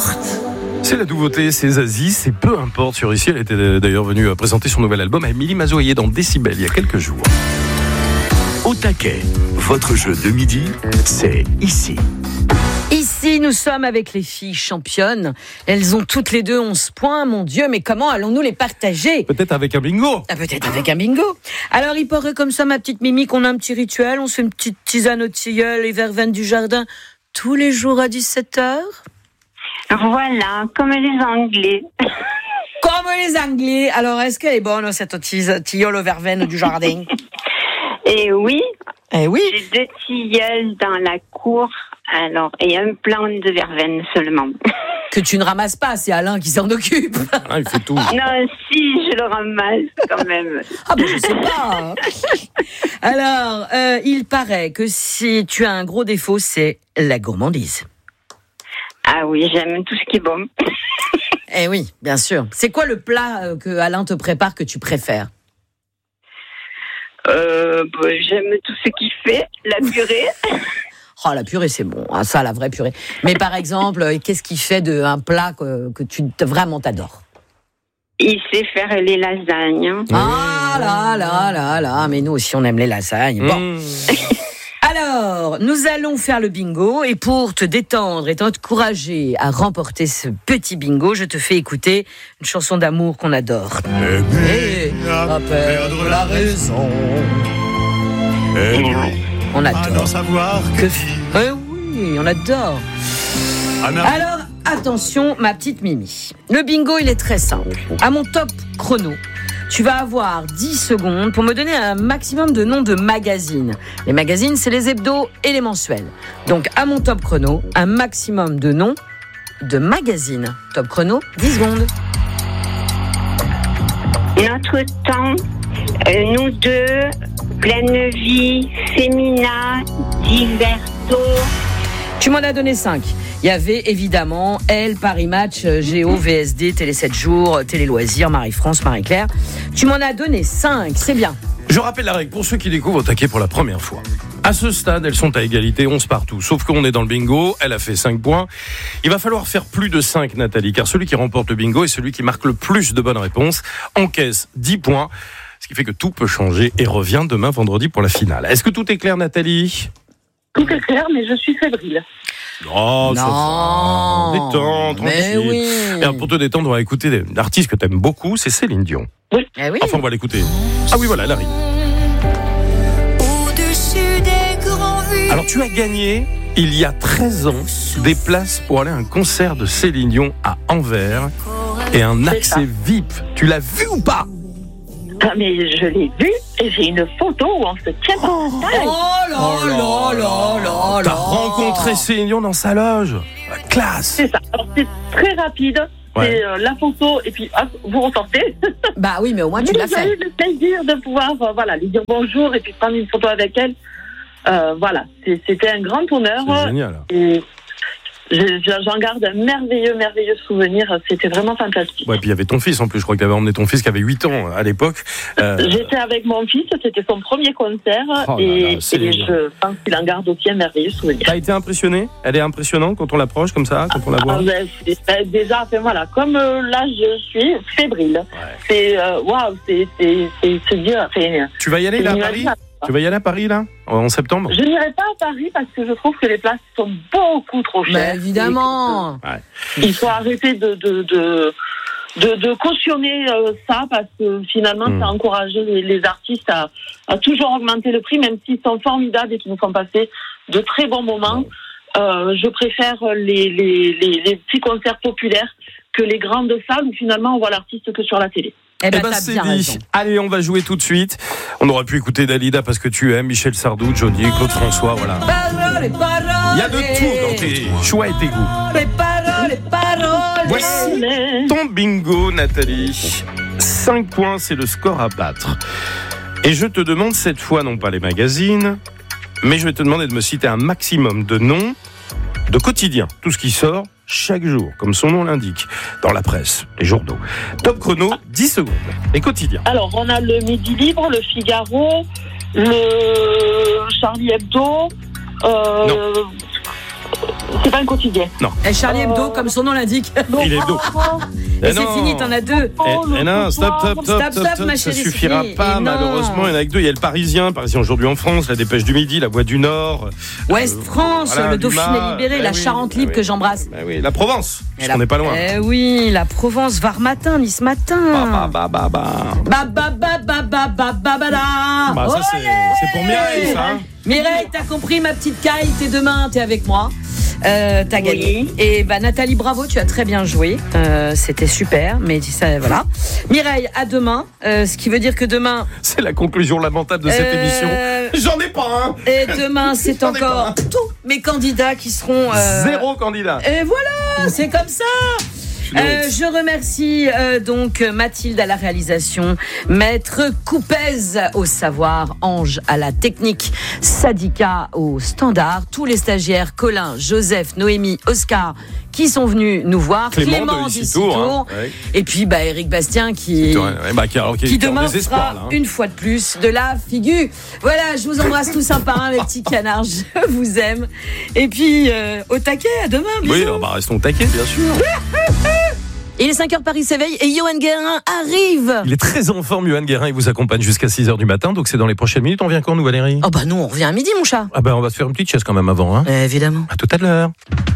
importe. C'est la nouveauté, c'est Zazie, c'est peu importe sur Ici. Elle était d'ailleurs venue présenter son nouvel album à Émilie Mazoyer dans Décibel il y a quelques jours. Au taquet, votre jeu de midi, c'est Ici. Ici, nous sommes avec les filles championnes. Elles ont toutes les deux 11 points. Mon Dieu, mais comment allons-nous les partager ? Peut-être avec un bingo. Peut-être avec un bingo. Alors, il paraît comme ça, ma petite Mimi, qu'on a un petit rituel. On se fait une petite tisane aux tilleuls et verveines du jardin tous les jours à 17h. Voilà, comme les Anglais. Comme les Anglais. Alors, est-ce qu'elle est bonne, cette tilleule aux verveines du jardin ? Et oui, Eh oui. j'ai 2 tilleuls dans la cour, alors, et un plant de verveine seulement. Que tu ne ramasses pas, c'est Alain qui s'en occupe. Ah, il fait tout. Non, si, je le ramasse quand même. Ah ben je sais pas. Alors, il paraît que si tu as un gros défaut, c'est la gourmandise. Ah oui, j'aime tout ce qui est bon. Eh oui, bien sûr. C'est quoi le plat que Alain te prépare que tu préfères ? J'aime tout ce qu'il fait, la purée. Oh, la purée, c'est bon. Ah, ça, la vraie purée. Mais par exemple, qu'est-ce qui fait d'un plat que tu vraiment t'adores ? Il sait faire les lasagnes. Ah là. Mais nous aussi, on aime les lasagnes. Bon. Alors, nous allons faire le bingo et pour te détendre et t'encourager à remporter ce petit bingo, je te fais écouter une chanson d'amour qu'on adore. Aimer à perdre la raison. On adore. À n'en savoir que Oui, on adore. Alors, attention, ma petite Mimi. Le bingo, il est très simple. À mon top chrono, tu vas avoir 10 secondes pour me donner un maximum de noms de magazines. Les magazines, c'est les hebdos et les mensuels. Donc, à mon top chrono, un maximum de noms de magazines. Top chrono, 10 secondes. Notre temps, nous deux, Pleine Vie, Fémina, Diverto. Tu m'en as donné 5. Il y avait évidemment Elle, Paris Match, Géo, VSD, Télé 7 jours, Télé Loisirs, Marie-France, Marie-Claire. Tu m'en as donné 5, c'est bien. Je rappelle la règle pour ceux qui découvrent au taquet pour la première fois. À ce stade, elles sont à égalité, 11 partout. Sauf qu'on est dans le bingo, elle a fait 5 points. Il va falloir faire plus de 5, Nathalie, car celui qui remporte le bingo est celui qui marque le plus de bonnes réponses, encaisse 10 points. Ce qui fait que tout peut changer et revient demain vendredi pour la finale. Est-ce que tout est clair, Nathalie ? Tout est clair, mais je suis fébrile. Oh, ça Non. va. Détends, Mais tranquille. oui. Et alors, pour te détendre, on va écouter une artiste que t'aimes beaucoup, c'est Céline Dion. Eh oui. Enfin, on va l'écouter. Ah oui, voilà, elle arrive. Alors, tu as gagné, il y a 13 ans, des places pour aller à un concert de Céline Dion à Anvers et un accès VIP. Tu l'as vu ou pas ? Ah, mais je l'ai vu et j'ai une photo où on se tient par la taille. Oh là. T'as rencontré Céline Dion dans sa loge. Classe. C'est ça. Alors, c'est très rapide. Ouais. C'est la photo et puis hop, vous ressortez. Bah oui, mais au moins tu l'as J'ai fait. eu le plaisir de pouvoir lui dire bonjour et puis prendre une photo avec elle. Voilà, c'était un grand honneur. C'est génial. Et j'en garde un merveilleux souvenir. C'était vraiment fantastique. Ouais, puis il y avait ton fils en plus. Je crois que tu avais emmené ton fils qui avait 8 ans à l'époque. J'étais avec mon fils, c'était son premier concert Oh là et là, Céline. je pense qu'il en garde aussi un merveilleux souvenir. T'as été impressionné ? Elle est impressionnante quand on l'approche comme ça, quand on la voit ? Déjà, voilà, comme là je suis fébrile. Ouais. C'est waouh, c'est dur. Tu vas y aller là à Paris ? Tu vas y aller à Paris là en septembre ? Je n'irai pas à Paris parce que je trouve que les places sont beaucoup trop chères. Mais évidemment. Il faut arrêter de cautionner ça parce que finalement ça a encouragé les artistes à toujours augmenter le prix, même s'ils sont formidables et qu'ils nous font passer de très bons moments. Je préfère les petits concerts populaires que les grandes salles où finalement on voit l'artiste que sur la télé. Eh ben, t'as c'est bien dit. raison. Allez, on va jouer tout de suite. On aurait pu écouter Dalida parce que tu aimes, Michel Sardou, Johnny, Claude François, voilà. Il y a de tout dans tes choix et tes goûts. Paroles. Voici ton bingo, Nathalie. 5 points, c'est le score à battre. Et je te demande cette fois, non pas les magazines, mais je vais te demander de me citer un maximum de noms de quotidiens. Tout ce qui sort chaque jour, comme son nom l'indique, dans la presse, les journaux. Top chrono, 10 secondes. Les quotidiens. Alors, on a le Midi Libre, le Figaro, le Charlie Hebdo. c'est pas un quotidien. Non. Et Charlie Hebdo, comme son nom l'indique. Il est hebdo. Et c'est fini, t'en as 2. Non, stop, ma ça chérie suffira Sophie. pas, Et non. malheureusement. Il y en a que 2. Il y a le Parisien aujourd'hui en France, la Dépêche du Midi, la Voix du Nord. Ouest France, voilà, le Dauphiné Dumas, libéré, la Charente libre que j'embrasse. Oui, la Provence, parce qu'on n'est pas loin. Eh oui, la Provence, Var matin, Nice matin. Bah, ça, c'est pour Mireille, ça. Mireille, t'as compris, ma petite Caille, t'es demain, t'es avec moi. T'as gagné. Oui. Et Nathalie, bravo, tu as très bien joué. C'était super, mais ça, voilà. Mireille, à demain. Ce qui veut dire que demain. C'est la conclusion lamentable de cette émission. J'en ai pas un. Et demain, c'est J'en ai pas encore un. tous mes candidats qui seront. 0 candidat. Et voilà, c'est comme ça. Je remercie donc Mathilde à la réalisation, Maître Coupez au savoir, Ange à la technique, Sadika au standard, tous les stagiaires, Colin, Joseph, Noémie, Oscar qui sont venus nous voir, Clément d'Issitour, et puis Éric Bastien qui demain fera une fois de plus de la figure. Voilà, je vous embrasse tous un par un, mes petits canards, je vous aime. Et puis au taquet, à demain, bisous. Oui, restons au taquet, bien sûr. Il est 5h, Paris s'éveille et Johan Guérin arrive. Il est très en forme, Johan Guérin. Il vous accompagne jusqu'à 6h du matin. Donc c'est dans les prochaines minutes. On vient quand, nous, Valérie? Oh bah nous, on revient à midi, mon chat. On va se faire une petite chaise quand même avant. Évidemment. À tout à l'heure.